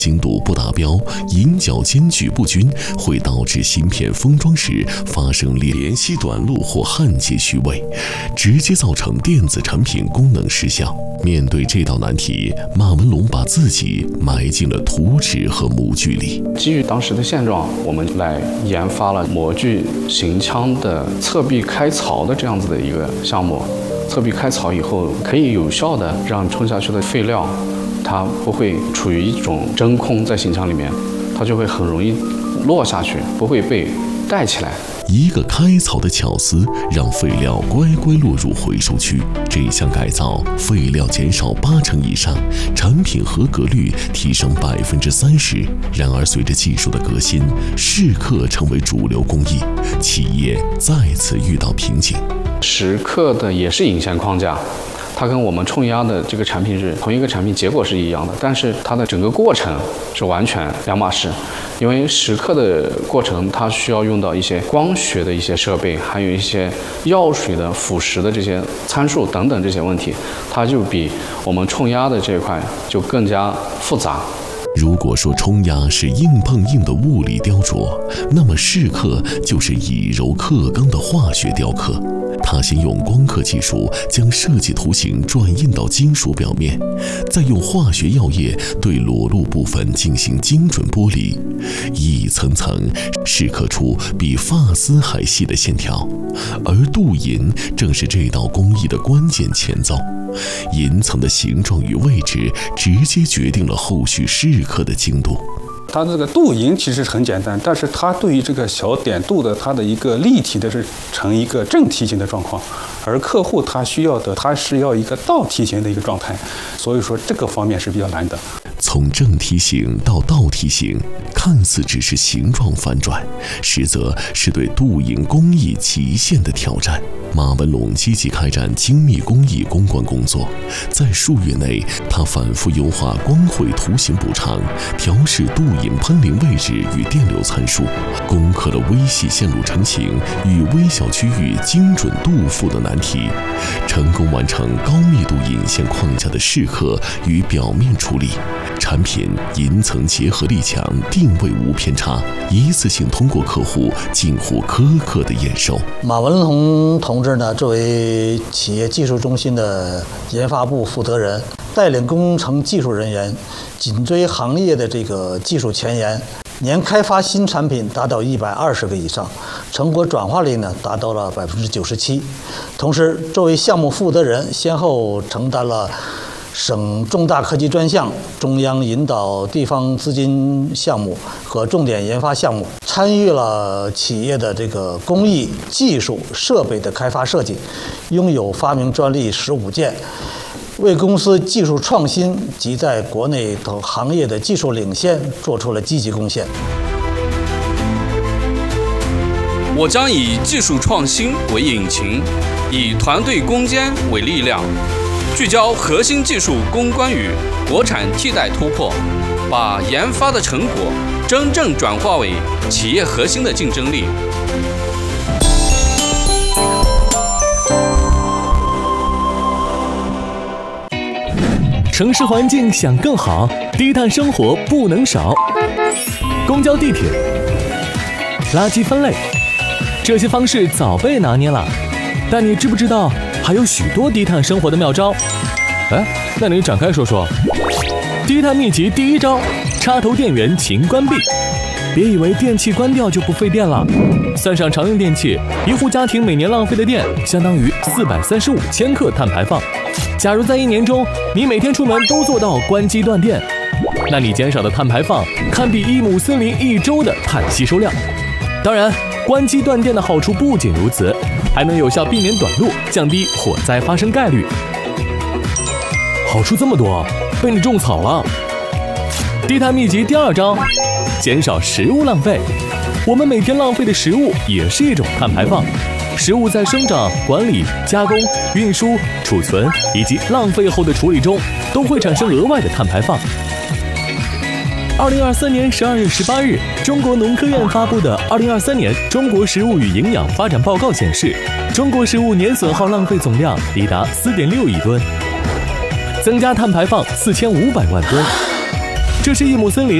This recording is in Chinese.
精度不达标，引角间距不均，会导致芯片封装时发生联系短路或焊接虚位，直接造成电子产品功能失效。面对这道难题，马文龙把自己埋进了图纸和模具里。 基于当时的现状，我们来研发了模具行枪的侧壁开槽的这样子的一个项目。侧壁开槽以后，可以有效的让冲下去的废料，它不会处于一种真空在行枪里面，它就会很容易落下去，不会被带起来。 一个开槽的巧思，让废料乖乖落入回收区。这项改造，废料减少80%以上，产品合格率提升30%。然而，随着技术的革新，蚀刻成为主流工艺，企业再次遇到瓶颈。 蚀刻的也是引线框架。它跟我们冲压的这个产品是同一个产品，结果是一样的，但是它的整个过程是完全两码事。因为蚀刻的过程，它需要用到一些光学的一些设备，还有一些药水的腐蚀的这些参数等等这些问题，它就比我们冲压的这一块就更加复杂。 如果说冲压是硬碰硬的物理雕琢，那么蚀刻就是以柔克刚的化学雕刻。它先用光刻技术将设计图形转印到金属表面，再用化学药液对裸露部分进行精准剥离，一层层蚀刻出比发丝还细的线条。而镀银正是这道工艺的关键前奏，银层的形状与位置直接决定了后续蚀刻的精度。 它这个镀银其实很简单，但是它对于这个小点镀的它的一个立体的是成一个正梯形的状况，而客户他需要的他是要一个倒梯形的一个状态，所以说这个方面是比较难的。 从正梯形到倒梯形，看似只是形状反转，实则是对镀银工艺极限的挑战。马文龙积极开展精密工艺攻关工作，在数月内，他反复优化光绘图形补偿，调试镀银喷淋位置与电流参数，攻克了微细线路成型与微小区域精准镀附的难题，成功完成高密度引线框架的蚀刻与表面处理。产品银层结合力强，定位无偏差，一次性通过客户近乎苛刻的验收。 马文龙同志呢，作为企业技术中心的研发部负责人，带领工程技术人员紧追行业的这个技术前沿，年开发新产品达到120个以上，成果转化率呢达到了97%。同时，作为项目负责人，先后承担了省重大科技专项、中央引导地方资金项目和重点研发项目，参与了企业的这个工艺、技术、设备的开发设计，拥有发明专利15件，为公司技术创新及在国内等行业的技术领先做出了积极贡献。 我将以技术创新为引擎，以团队攻坚为力量，聚焦核心技术攻关与国产替代突破，把研发的成果真正转化为企业核心的竞争力。 城市环境想更好，低碳生活不能少。公交、地铁、垃圾分类，这些方式早被拿捏了，但你知不知道还有许多低碳生活的妙招？那你展开说说。低碳秘籍第1招：插头电源勤关闭。别以为电器关掉就不费电了，算上常用电器，一户家庭每年浪费的电相当于435千克碳排放。假如在1年中，你每天出门都做到关机断电，那你减少的碳排放堪比1亩森林1周的碳吸收量。当然，关机断电的好处不仅如此，还能有效避免短路，降低火灾发生概率。好处这么多，被你种草了。低碳秘籍第2招：减少食物浪费。我们每天浪费的食物也是一种碳排放。食物在生长、管理、加工、运输、储存以及浪费后的处理中，都会产生额外的碳排放。2023年12月18日，中国农科院发布的2023年中国食物与营养发展报告显示，中国食物年损耗浪费总量已达4.6亿吨，增加碳排放4500万吨。 这是一亩森林，